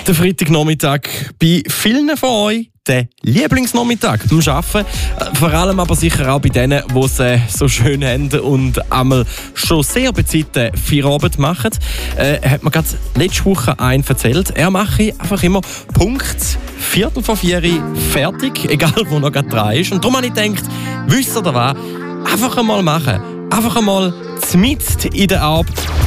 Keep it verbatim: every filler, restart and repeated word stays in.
Der Freitagnachmittag bei vielen von euch der Lieblingsnachmittag beim Arbeiten. Vor allem aber sicher auch bei denen, die es äh, so schön haben und einmal schon sehr bezeiten Feierabend machen. Äh, hat mir gerade letzte Woche einen erzählt. Er mache einfach immer Punkt Viertel vor vier fertig, egal wo noch gerade dran ist. Und darum habe ich gedacht, wisst ihr was? Einfach einmal machen. Einfach einmal mitten in der Arbeit